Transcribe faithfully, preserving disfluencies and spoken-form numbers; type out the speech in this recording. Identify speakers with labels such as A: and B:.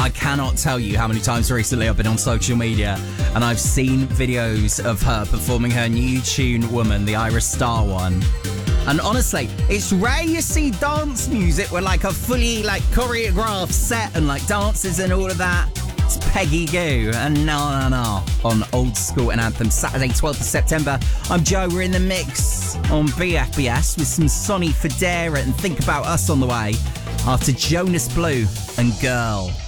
A: I cannot tell you how many times recently I've been on social media and I've seen videos of her performing her new tune, Woman, the Ira Star one. And honestly, it's rare you see dance music with like a fully like choreographed set and like dances and all of that. It's Peggy Gou and Na Na Na on Old School and Anthem, Saturday twelfth of September. I'm Joe, we're in the mix on B F B S with some Sonny Fodera and Think About Us on the way after Jonas Blue and Girl.